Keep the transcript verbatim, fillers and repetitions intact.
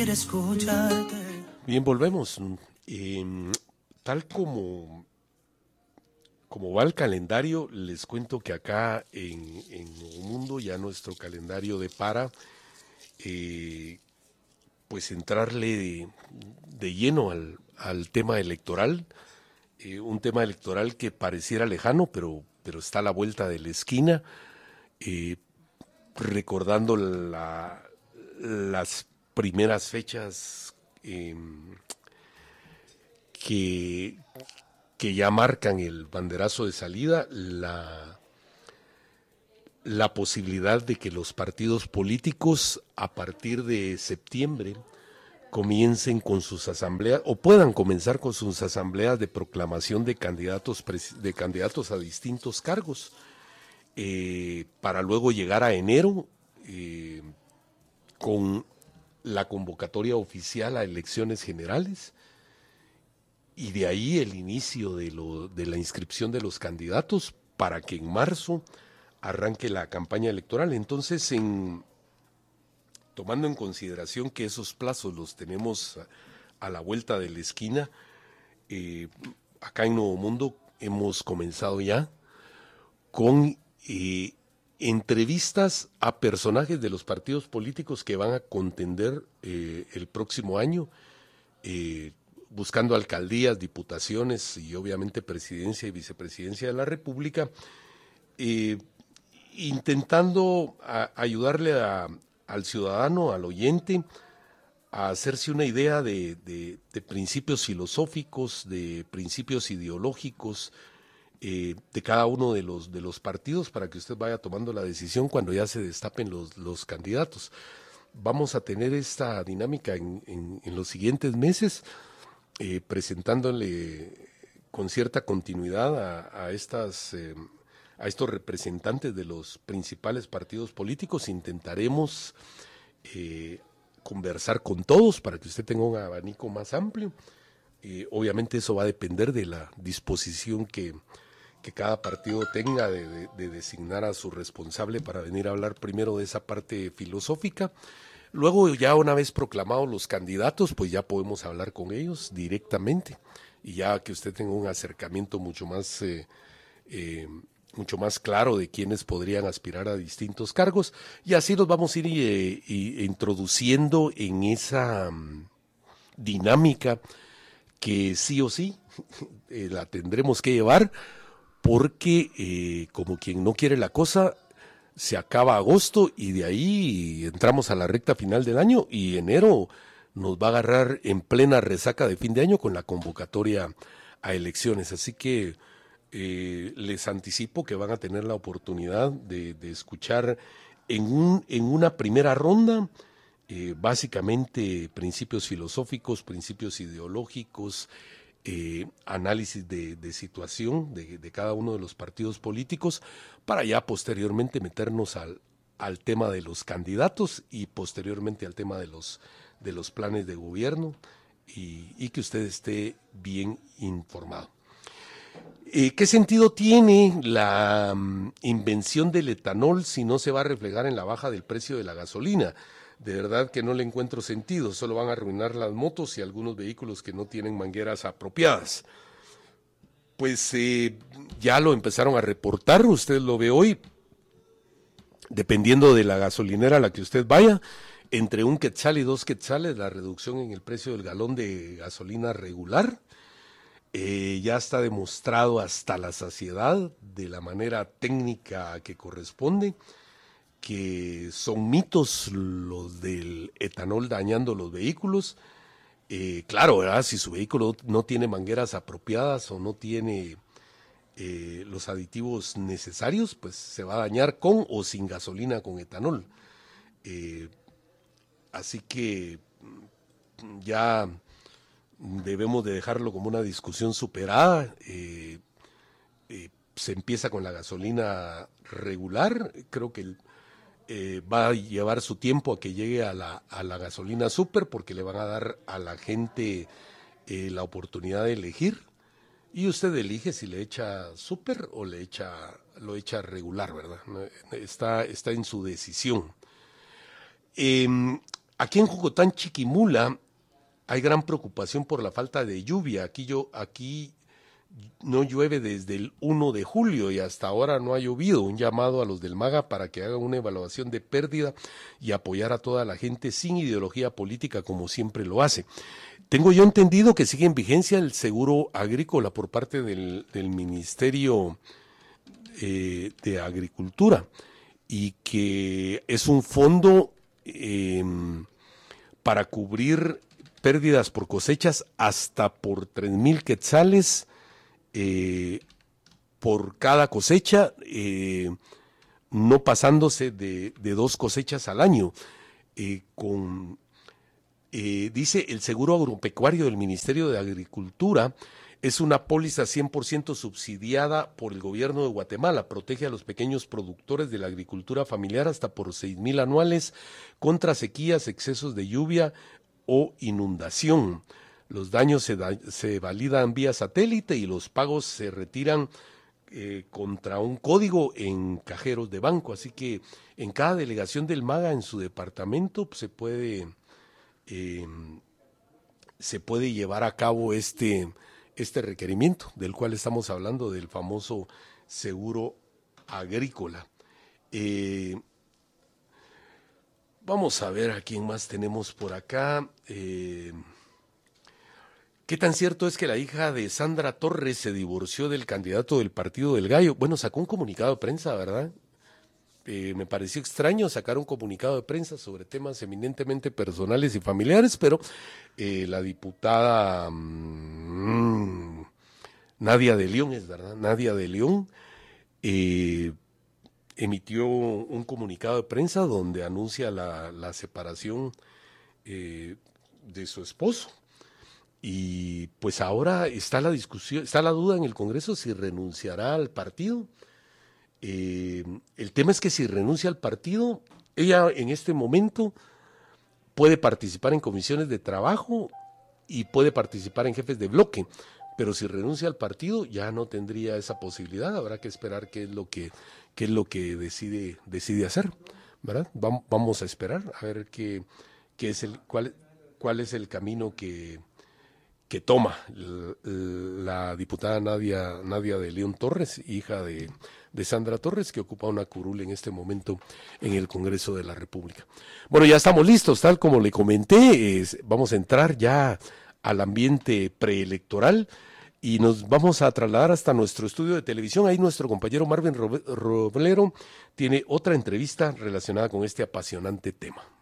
Bien, volvemos. Eh, tal como, como va el calendario, les cuento que acá en, en el mundo ya nuestro calendario depara eh, pues entrarle de, de lleno al, al tema electoral, eh, un tema electoral que pareciera lejano, pero, pero está a la vuelta de la esquina, eh, recordando la, las primeras fechas eh, que, que ya marcan el banderazo de salida, la, la posibilidad de que los partidos políticos a partir de septiembre comiencen con sus asambleas o puedan comenzar con sus asambleas de proclamación de candidatos de candidatos a distintos cargos eh, para luego llegar a enero eh, con la convocatoria oficial a elecciones generales y de ahí el inicio de, lo, de la inscripción de los candidatos para que en marzo arranque la campaña electoral. Entonces, en, tomando en consideración que esos plazos los tenemos a, a la vuelta de la esquina, eh, acá en Nuevo Mundo hemos comenzado ya con eh, entrevistas a personajes de los partidos políticos que van a contender eh, el próximo año, eh, buscando alcaldías, diputaciones y obviamente presidencia y vicepresidencia de la República, eh, intentando a, ayudarle a, al ciudadano, al oyente, a hacerse una idea de, de, de principios filosóficos, de principios ideológicos eh, de cada uno de los, de los partidos para que usted vaya tomando la decisión cuando ya se destapen los, los candidatos. Vamos a tener esta dinámica en, en, en los siguientes meses, eh, presentándole con cierta continuidad a, a estas... Eh, a estos representantes de los principales partidos políticos. Intentaremos eh, conversar con todos para que usted tenga un abanico más amplio. Eh, obviamente eso va a depender de la disposición que, que cada partido tenga de, de, de designar a su responsable para venir a hablar primero de esa parte filosófica. Luego, ya una vez proclamados los candidatos, pues ya podemos hablar con ellos directamente y ya que usted tenga un acercamiento mucho más... Eh, eh, mucho más claro de quienes podrían aspirar a distintos cargos y así nos vamos a ir eh, eh, introduciendo en esa um, dinámica que sí o sí eh, la tendremos que llevar porque eh, como quien no quiere la cosa se acaba agosto y de ahí entramos a la recta final del año y enero nos va a agarrar en plena resaca de fin de año con la convocatoria a elecciones, así que Eh, les anticipo que van a tener la oportunidad de, de escuchar en, un, en una primera ronda eh, básicamente principios filosóficos, principios ideológicos, eh, análisis de, de situación de, de cada uno de los partidos políticos para ya posteriormente meternos al, al tema de los candidatos y posteriormente al tema de los, de los planes de gobierno y, y que usted esté bien informado. Eh, ¿Qué sentido tiene la um, invención del etanol si no se va a reflejar en la baja del precio de la gasolina? De verdad que no le encuentro sentido, solo van a arruinar las motos y algunos vehículos que no tienen mangueras apropiadas. Pues eh, ya lo empezaron a reportar, usted lo ve hoy, dependiendo de la gasolinera a la que usted vaya, entre un quetzal y dos quetzales la reducción en el precio del galón de gasolina regular. Eh, ya está demostrado hasta la saciedad de la manera técnica que corresponde que son mitos los del etanol dañando los vehículos. Eh, claro, ¿verdad? Si su vehículo no tiene mangueras apropiadas o no tiene eh, los aditivos necesarios, pues se va a dañar con o sin gasolina con etanol. Eh, así que ya debemos de dejarlo como una discusión superada. Eh, eh, se empieza con la gasolina regular, creo que el, eh, va a llevar su tiempo a que llegue a la, a la gasolina super porque le van a dar a la gente eh, la oportunidad de elegir y usted elige si le echa super o le echa, lo echa regular, ¿verdad? Está, está en su decisión. Eh, aquí en Jocotán, Chiquimula, hay gran preocupación por la falta de lluvia. Aquí yo, aquí no llueve desde el uno de julio y hasta ahora no ha llovido. Un llamado a los del MAGA para que hagan una evaluación de pérdida y apoyar a toda la gente sin ideología política como siempre lo hace. Tengo yo entendido que sigue en vigencia el seguro agrícola por parte del, del Ministerio eh, de Agricultura y que es un fondo eh, para cubrir pérdidas por cosechas hasta por tres mil quetzales eh, por cada cosecha, eh, no pasándose de, de dos cosechas al año. Eh, con, eh, dice el seguro agropecuario del Ministerio de Agricultura es una póliza cien por ciento subsidiada por el gobierno de Guatemala. Protege a los pequeños productores de la agricultura familiar hasta por seis mil anuales contra sequías, excesos de lluvia o inundación. Los daños se, da, se validan vía satélite y los pagos se retiran eh, contra un código en cajeros de banco. Así que en cada delegación del MAGA en su departamento pues, se puede eh, se puede llevar a cabo este, este requerimiento del cual estamos hablando, del famoso seguro agrícola. Eh, vamos a ver a quién más tenemos por acá. Eh, ¿Qué tan cierto es que la hija de Sandra Torres se divorció del candidato del Partido del Gallo? Bueno, sacó un comunicado de prensa, ¿verdad? Eh, me pareció extraño sacar un comunicado de prensa sobre temas eminentemente personales y familiares, pero eh, la diputada mmm, Nadia de León, es verdad, Nadia de León, eh, emitió un comunicado de prensa donde anuncia la, la separación eh, de su esposo. Y pues ahora está la discusión, está la duda en el Congreso si renunciará al partido. Eh, el tema es que si renuncia al partido, ella en este momento puede participar en comisiones de trabajo y puede participar en jefes de bloque, pero si renuncia al partido ya no tendría esa posibilidad. Habrá que esperar qué es lo que, qué es lo que decide, decide hacer, ¿verdad? Vamos, vamos a esperar a ver qué, qué es el, cuál, cuál es el camino que que toma la diputada Nadia, Nadia de León Torres, hija de, de Sandra Torres, que ocupa una curul en este momento en el Congreso de la República. Bueno, ya estamos listos, tal como le comenté, es, vamos a entrar ya al ambiente preelectoral y nos vamos a trasladar hasta nuestro estudio de televisión. Ahí nuestro compañero Marvin Roblero tiene otra entrevista relacionada con este apasionante tema.